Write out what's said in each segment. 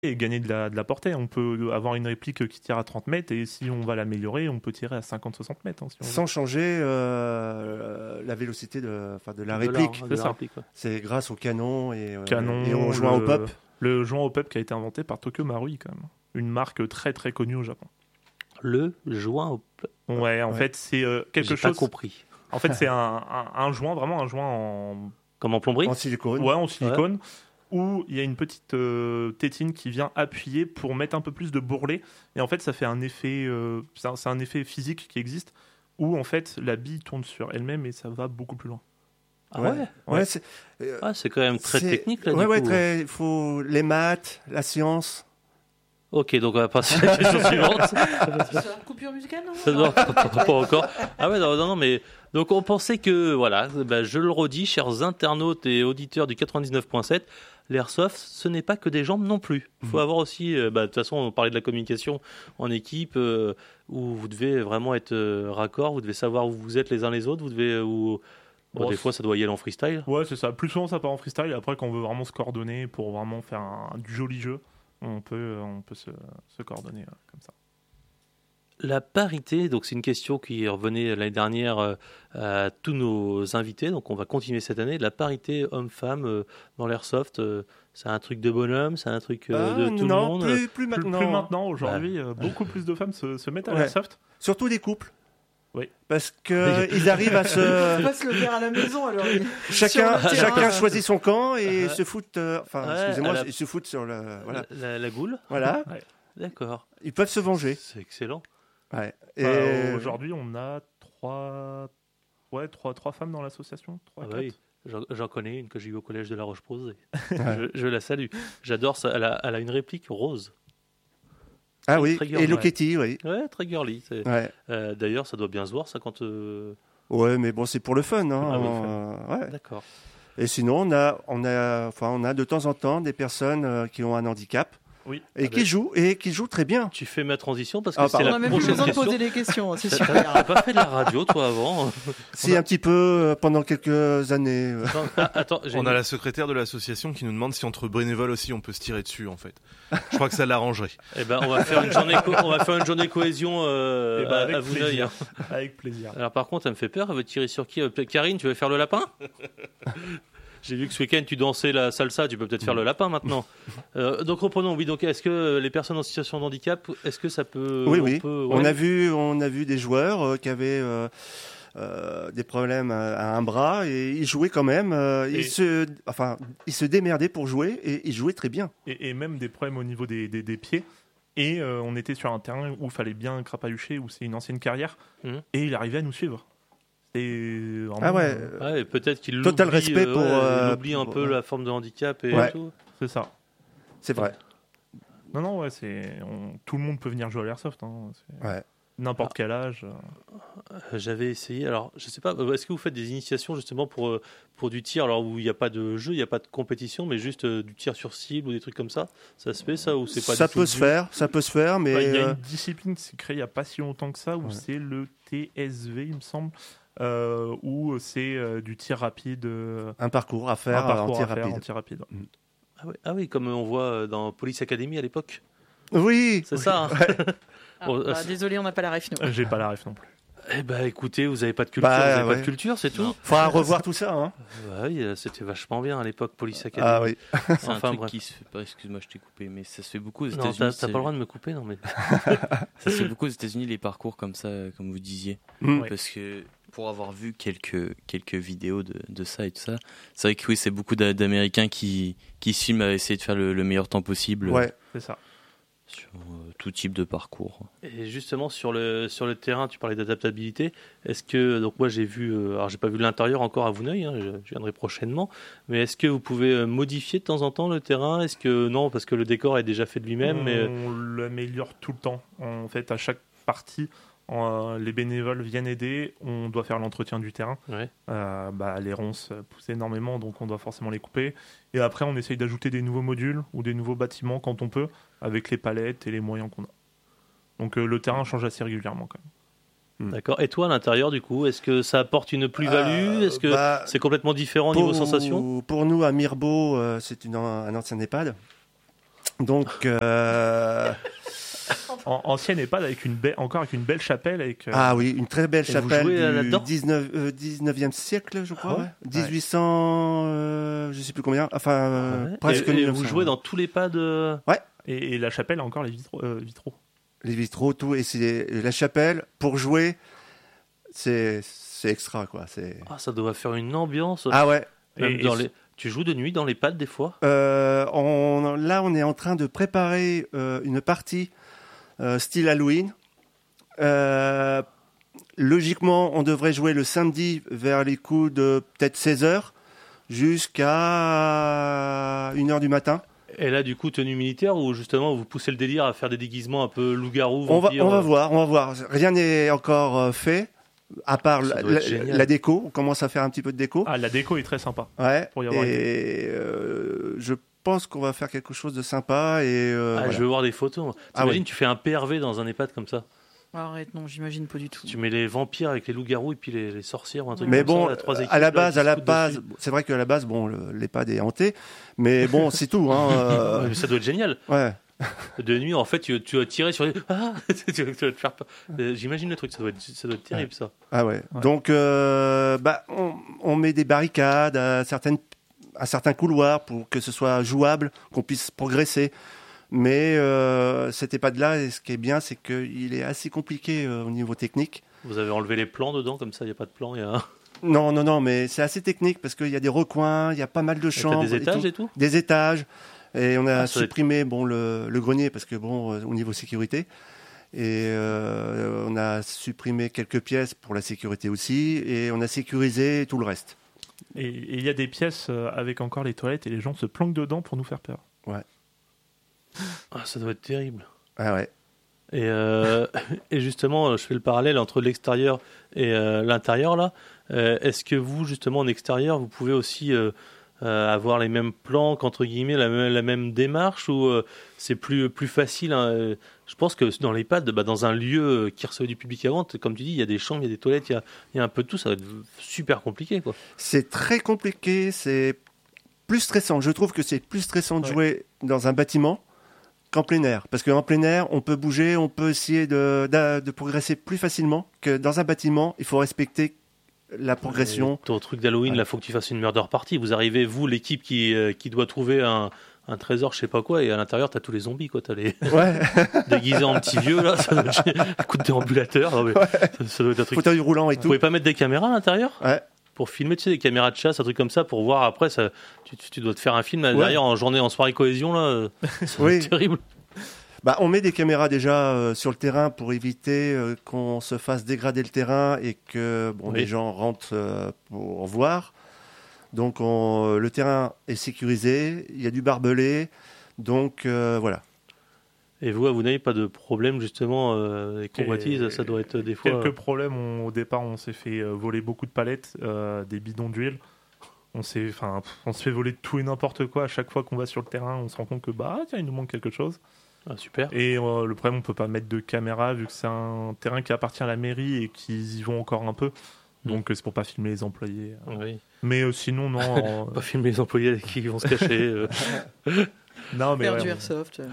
et gagner de la portée. On peut avoir une réplique qui tire à 30 mètres et si on va l'améliorer, on peut tirer à 50-60 mètres. Si sans changer la vélocité de la réplique. C'est ça. C'est grâce au canon et au joint au pop. Le joint au pop qui a été inventé par Tokyo Marui, quand même. Une marque très très connue au Japon. Le joint au pop. Ouais, en fait, c'est quelque chose. J'ai pas compris. En fait, c'est un joint, vraiment un joint en. Comme en plomberie. En silicone. Ouais, en silicone. Ouais. Où il y a une petite tétine qui vient appuyer pour mettre un peu plus de bourrelet. Et en fait, ça fait un effet, c'est un effet physique qui existe, où en fait, la bille tourne sur elle-même et ça va beaucoup plus loin. Ah ouais. C'est quand même très technique là. Il faut les maths, la science. Ok, donc on va passer à la question suivante. C'est une coupure musicale, non? Non, pas encore. Ah ouais, non, mais donc on pensait que, voilà, je le redis, chers internautes et auditeurs du 99.7, l'airsoft, ce n'est pas que des jambes non plus. Il faut avoir aussi, de toute façon, on parlait de la communication en équipe, où vous devez vraiment être raccord, vous devez savoir où vous êtes les uns les autres, vous devez... des fois, ça doit y aller en freestyle. Ouais, c'est ça. Plus souvent, ça part en freestyle. Après, quand on veut vraiment se coordonner pour vraiment faire du joli jeu, on peut se coordonner comme ça. La parité, donc c'est une question qui revenait l'année dernière à tous nos invités, donc on va continuer cette année. La parité homme-femme dans l'airsoft, c'est un truc de bonhomme, c'est un truc de tout le monde. Non, plus maintenant. Plus maintenant, aujourd'hui, beaucoup plus de femmes se mettent à l'airsoft. Surtout des couples. Oui. Parce qu'ils arrivent à se... On va se le faire à la maison, alors. Chacun choisit son camp et se foutent... ils se foutent sur la goule. Voilà. Ouais. D'accord. Ils peuvent se venger. C'est excellent. Ouais. Aujourd'hui, on a trois femmes dans l'association. Oui. J'en connais une que j'ai eue au collège de La Roche-Posay. je la salue. J'adore ça. Elle a une réplique rose. Ah oui, et Loketi, oui. Ouais, très girly. D'ailleurs, ça doit bien se voir, ça, quand... Ouais, mais bon, c'est pour le fun. Hein. Ouais. D'accord. Et sinon, on a de temps en temps des personnes qui ont un handicap. Oui. Et qui jouent très bien. Tu fais ma transition parce que c'est la prochaine question. On a même plus besoin de poser les questions, c'est super. T'as pas fait de la radio, toi, avant? Si, un petit peu, pendant quelques années. Attends, on a la secrétaire de l'association qui nous demande si entre bénévoles aussi on peut se tirer dessus, en fait. Je crois que ça l'arrangerait. Eh ben, on va faire une journée cohésion à Vouneuil. Avec plaisir. Alors par contre, elle me fait peur, elle veut tirer sur qui? Karine, tu veux faire le lapin? J'ai vu que ce week-end tu dansais la salsa, tu peux peut-être faire le lapin maintenant. Donc reprenons, oui. Donc est-ce que les personnes en situation de handicap, est-ce que ça peut... Oui. On a vu des joueurs qui avaient des problèmes à un bras et ils jouaient quand même. Ils se démerdaient pour jouer et ils jouaient très bien. Et même des problèmes au niveau des pieds. Et on était sur un terrain où il fallait bien crapahucher, où c'est une ancienne carrière. Et il arrivait à nous suivre. Et peut-être qu'il total respect pour il oublie un peu la forme de handicap et tout. C'est ça. C'est vrai. Non, tout le monde peut venir jouer à l'airsoft. N'importe quel âge. J'avais essayé. Alors, je sais pas. Est-ce que vous faites des initiations justement pour du tir, alors où il n'y a pas de jeu, il n'y a pas de compétition, mais juste du tir sur cible ou des trucs comme ça? Ça se fait ça ou c'est pas? Ça peut se faire, mais il y a une discipline qui s'est créée il n'y a pas si longtemps que ça, où c'est le TSV, il me semble. Où c'est du tir rapide. Un parcours à faire en tir rapide. Ah oui, comme on voit dans Police Academy à l'époque. Oui. C'est ça. Hein. Désolé, on n'a pas la ref, nous. J'ai pas la ref non plus. Eh ben, écoutez, vous n'avez pas de culture, pas de culture, c'est tout. Faudra revoir tout ça. Hein. Oui, c'était vachement bien à l'époque, Police Academy. Ah oui. C'est un truc qui se fait pas. Excuse-moi, je t'ai coupé, mais ça se fait beaucoup aux États-Unis. Non, t'as pas le droit de me couper, non mais. Ça se fait beaucoup aux États-Unis, les parcours comme ça, comme vous disiez, parce que pour avoir vu quelques vidéos de ça et tout ça, c'est vrai que oui, c'est beaucoup d'Américains qui se filment à essayer de faire le meilleur temps possible. Ouais, c'est ça. Sur tout type de parcours. Et justement sur le terrain, tu parlais d'adaptabilité. Est-ce que, donc moi j'ai vu, alors j'ai pas vu l'intérieur encore à Vouneuil, je viendrai prochainement, mais est-ce que vous pouvez modifier de temps en temps le terrain? Est-ce que non, parce que le décor est déjà fait de lui-même? On l'améliore tout le temps. En fait, à chaque partie, les bénévoles viennent aider. On doit faire l'entretien du terrain. Ouais. Les ronces poussent énormément, donc on doit forcément les couper. Et après, on essaye d'ajouter des nouveaux modules ou des nouveaux bâtiments quand on peut, avec les palettes et les moyens qu'on a. Donc le terrain change assez régulièrement quand même. D'accord. Et toi, à l'intérieur, du coup, est-ce que ça apporte une plus-value? Est-ce que c'est complètement différent au niveau sensation? Pour nous, à Mirbeau, c'est un ancien EHPAD. Donc, ancienne EHPAD avec encore avec une belle chapelle. Ah oui, une très belle chapelle du là-dedans 19e siècle, je crois. Ah ouais. Ouais. 1800, je sais plus combien. Enfin, presque Et 1900. vous jouez dans tous les pas de... Et la chapelle a encore les vitraux. Les vitraux, tout. Et c'est la chapelle, pour jouer, c'est extra, quoi. Ah, ça doit faire une ambiance. Ah ouais. Même Tu joues de nuit dans les pads des fois? Là, on est en train de préparer une partie style Halloween. Logiquement, on devrait jouer le samedi vers les coups de peut-être 16h jusqu'à 1h du matin. Et là, du coup, tenue militaire ou justement vous poussez le délire à faire des déguisements un peu loup-garou, On vampire? va voir. Rien n'est encore fait. À part la déco, on commence à faire un petit peu de déco. Ah, la déco est très sympa. Ouais. Pour y avoir Je pense qu'on va faire quelque chose de sympa. Voilà. Je veux voir des photos. T'imagines, tu fais un PRV dans un EHPAD comme ça. Arrête, non, j'imagine pas du tout. Tu mets les vampires avec les loups-garous et puis les sorcières ou un truc mais comme bon, ça. Trois équipes, à la base, c'est vrai qu'à la base, bon, l'EHPAD est hanté, mais bon, c'est tout. Hein, mais ça doit être génial. Ouais. De nuit, en fait, tu vas tirer sur les... Ah tu vas te faire peur. J'imagine le truc, ça doit être terrible, ça. Ah ouais. Donc, on met des barricades à certains couloirs pour que ce soit jouable, qu'on puisse progresser. Mais cet EHPAD-là, ce qui est bien, c'est qu'il est assez compliqué au niveau technique. Vous avez enlevé les plans dedans, comme ça, il n'y a pas de plan. Non, mais c'est assez technique parce qu'il y a des recoins, il y a pas mal de chambres. Des étages et tout. Des étages. Et on a supprimé le grenier parce que au niveau sécurité. Et on a supprimé quelques pièces pour la sécurité aussi. Et on a sécurisé tout le reste. Et il y a des pièces avec encore les toilettes et les gens se planquent dedans pour nous faire peur. Ouais. Ah, ça doit être terrible. Ah ouais. Et justement, je fais le parallèle entre l'extérieur et l'intérieur là. Est-ce que vous, justement, en extérieur, vous pouvez aussi avoir les mêmes plans, entre guillemets, la même démarche, ou c'est plus facile, hein? Je pense que dans l'EHPAD, dans un lieu qui recevait du public avant, comme tu dis, il y a des chambres, il y a des toilettes, il y a un peu de tout, ça va être super compliqué, quoi. C'est très compliqué, c'est plus stressant. Je trouve que c'est plus stressant de jouer dans un bâtiment qu'en plein air. Parce qu'en plein air, on peut bouger, on peut essayer de progresser plus facilement que dans un bâtiment. Il faut respecter la progression. Ton truc d'Halloween, là, faut que tu fasses une murder party. Vous arrivez, vous, l'équipe qui doit trouver un trésor, je sais pas quoi, et à l'intérieur, t'as tous les zombies, quoi. T'as les déguisés en petits vieux, là. Ça doit être un coup de déambulateur. Non, mais ça doit être un truc. Fauteuil roulant et tout. Vous pouvez pas mettre des caméras à l'intérieur? Ouais. Pour filmer, tu sais, des caméras de chasse, un truc comme ça, pour voir après, ça, tu dois te faire un film derrière en soirée cohésion, là. C'est terrible. On met des caméras déjà sur le terrain pour éviter qu'on se fasse dégrader le terrain et que les gens rentrent pour voir. Donc le terrain est sécurisé, il y a du barbelé, donc voilà. Et vous n'avez pas de problème justement avec convoitises? Ça doit être des fois... Quelques problèmes. Au départ, on s'est fait voler beaucoup de palettes, des bidons d'huile. On se fait voler tout et n'importe quoi. À chaque fois qu'on va sur le terrain, on se rend compte que tiens, il nous manque quelque chose. Ah, super. Et le problème, on peut pas mettre de caméra vu que c'est un terrain qui appartient à la mairie et qu'ils y vont encore un peu. Donc c'est pour pas filmer les employés. Oui. Mais sinon, non. Pas filmer les employés qui vont se cacher. Non, mais faire du airsoft.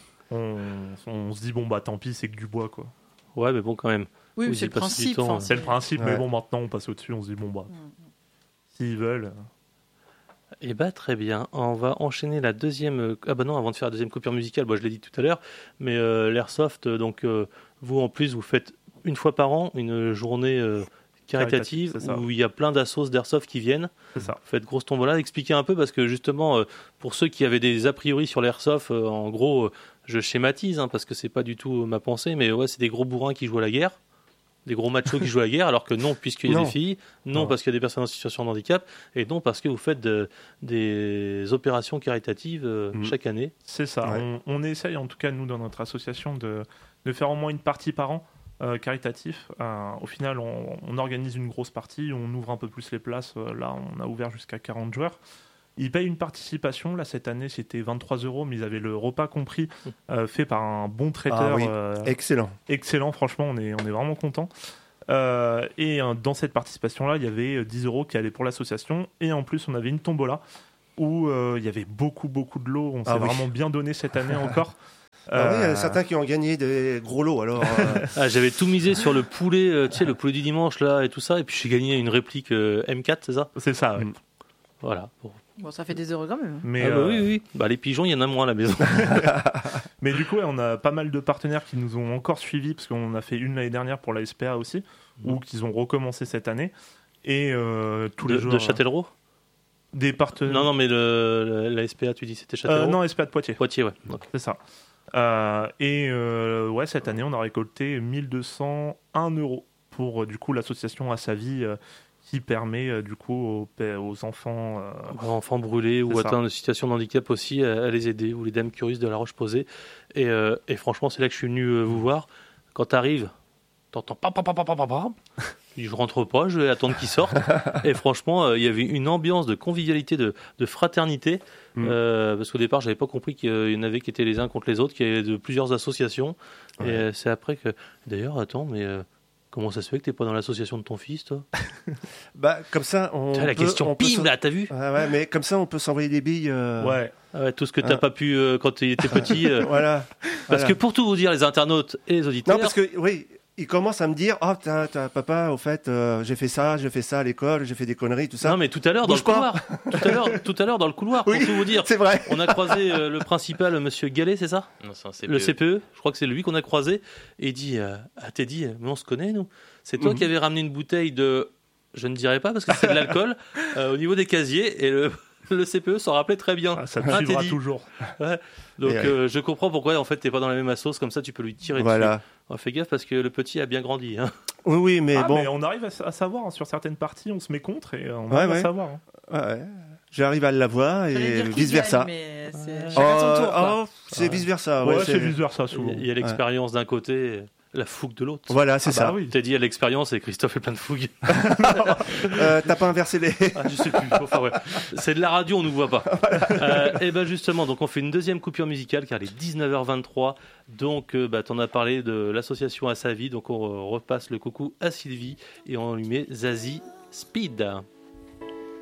On se dit tant pis, c'est que du bois, quoi. Ouais, mais bon, quand même. Oui, c'est le principe. C'est le principe, mais bon, maintenant on passe au-dessus, on se dit s'ils veulent. Eh très bien. On va enchaîner la deuxième... avant de faire la deuxième coupure musicale, je l'ai dit tout à l'heure, mais l'airsoft, donc vous en plus, vous faites une fois par an une journée caritative où il y a plein d'assos d'airsoft qui viennent. C'est ça. Vous faites grosse tombola. Expliquez un peu, parce que justement, pour ceux qui avaient des a priori sur l'airsoft, en gros, je schématise, parce que c'est pas du tout ma pensée, mais c'est des gros bourrins qui jouent à la guerre. Des gros machos qui jouent à la guerre, alors que non, puisqu'il y a des filles, non, parce qu'il y a des personnes en situation de handicap, et non, parce que vous faites des opérations caritatives chaque année. C'est ça. Ouais. On essaye, en tout cas, nous, dans notre association, de faire au moins une partie par an caritatif. Au final, on organise une grosse partie, on ouvre un peu plus les places. Là, on a ouvert jusqu'à 40 joueurs. Ils payent une participation. Là, cette année, c'était 23 €, mais ils avaient le repas compris, fait par un bon traiteur. Excellent. Excellent, franchement, on est vraiment contents. Et dans cette participation-là, il y avait 10 € qui allaient pour l'association. Et en plus, on avait une tombola où il y avait beaucoup de lots. On s'est vraiment bien donné cette année encore. Oui, il y a certains qui ont gagné des gros lots. Alors, J'avais tout misé sur le poulet, tu sais, le poulet du dimanche là et tout ça, et puis j'ai gagné une réplique M4, c'est ça ? C'est ça, oui. Voilà. Bon, ça fait des heureux quand même. Mais, oui. Bah, les pigeons, il y en a moins à la maison. Mais du coup, on a pas mal de partenaires qui nous ont encore suivis, parce qu'on a fait une l'année dernière pour la SPA aussi, ou qu'ils ont recommencé cette année. Et tous les jours. De Châtellerault ? Des partenaires. Non, mais la SPA, tu dis, c'était Châtellerault ? Non, SPA de Poitiers. Poitiers, ouais. Okay. C'est ça. Ouais, cette année, on a récolté 1 201 € pour du coup l'association À Sa Vie, qui permet du coup aux enfants enfants brûlés ou atteints de situation de handicap aussi à les aider, ou les dames curieuses de La Roche-Posay. Et franchement, c'est là que je suis venu vous voir. Quand t'arrives, t'entends pam. Je rentre pas, je vais attendre qu'ils sortent. Et franchement, il y avait une ambiance de convivialité, de fraternité. Parce qu'au départ, j'avais pas compris qu'il y en avait qui étaient les uns contre les autres, qu'il y avait de plusieurs associations. Ouais. Et c'est après que. D'ailleurs, attends, mais comment ça se fait que t'es pas dans l'association de ton fils, toi ? Bah, comme ça, la question pim là, t'as vu ? Ouais, mais comme ça, on peut s'envoyer des billes. Ouais. Tout ce que t'as pas pu quand tu étais petit. Voilà. Parce que pour tout vous dire, les internautes et les auditeurs. Non, parce que oui. Il commence à me dire, oh, papa, au fait, j'ai fait ça à l'école, j'ai fait des conneries, tout ça. Non, mais tout à l'heure dans le couloir. Tout à l'heure dans le couloir, pour tout vous dire. C'est vrai. On a croisé le principal, monsieur Gallet, c'est ça ? Non, c'est un CPE. Le CPE, je crois que c'est lui qu'on a croisé. Et il dit à Teddy, mais on se connaît, nous. C'est toi qui avais ramené une bouteille de, je ne dirais pas parce que c'est de l'alcool, au niveau des casiers. Et le CPE s'en rappelait très bien. Ça me suivra toujours. Ouais. Donc je comprends pourquoi en fait t'es pas dans la même sauce, comme ça tu peux lui tirer dessus. Fais gaffe parce que le petit a bien grandi. Hein. Oui, mais bon. Mais on arrive à savoir, hein, sur certaines parties, on se met contre et on arrive à savoir. Hein. Ouais. J'arrive à l'avoir et vice versa. Mais c'est chacun son tour. C'est vice versa. Ouais, c'est vice versa souvent. Il y a l'expérience d'un côté. La fougue de l'autre. Voilà, c'est ça. Bah oui. T'as dit à l'expérience et Christophe est plein de fougue. T'as pas inversé les. Je sais plus. Enfin, ouais. C'est de la radio, on nous voit pas. Et ben justement, donc on fait une deuxième coupure musicale car il est 19h23. Donc t'en as parlé de l'association À Sa Vie. Donc on repasse le coucou à Sylvie et on lui met Zazie Speed.